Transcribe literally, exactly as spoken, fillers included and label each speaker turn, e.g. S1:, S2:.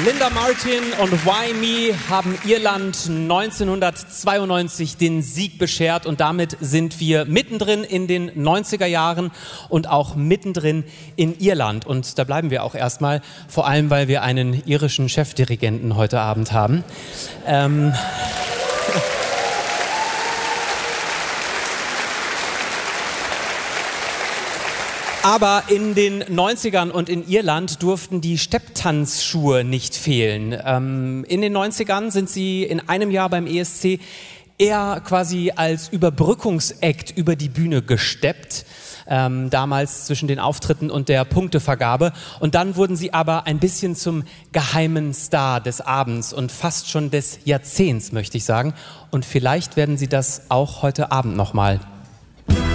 S1: Linda Martin und Why Me haben Irland neunzehnhundertzweiundneunzig den Sieg beschert und damit sind wir mittendrin in den neunziger Jahren und auch mittendrin in Irland. Und da bleiben wir auch erstmal, vor allem weil wir einen irischen Chefdirigenten heute Abend haben. Ähm Aber in den neunzigern und in Irland durften die Stepptanzschuhe nicht fehlen. Ähm, in den neunzigern sind sie in einem Jahr beim E S C eher quasi als Überbrückungsakt über die Bühne gesteppt. Ähm, damals zwischen den Auftritten und der Punktevergabe. Und dann wurden sie aber ein bisschen zum geheimen Star des Abends und fast schon des Jahrzehnts, möchte ich sagen. Und vielleicht werden sie das auch heute Abend nochmal.